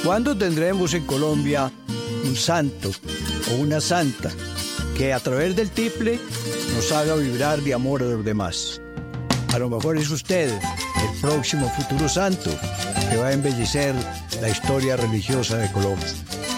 ¿Cuándo tendremos en Colombia un santo o una santa que a través del tiple nos haga vibrar de amor a los demás? A lo mejor es usted el próximo futuro santo que va a embellecer la historia religiosa de Colombia.